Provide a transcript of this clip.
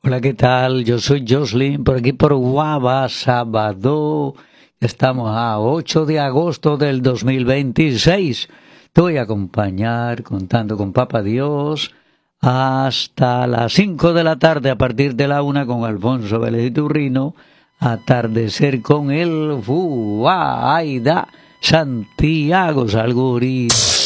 Hola, ¿qué tal? Yo soy Jocelyn, por aquí por Guava, sábado. Estamos a 8 de agosto del 2026. Te voy a acompañar contando con Papa Dios hasta las 5 de la tarde, a partir de la 1 con Alfonso Vélez Iturrino, atardecer con el Fuaida Santiago Salgurí.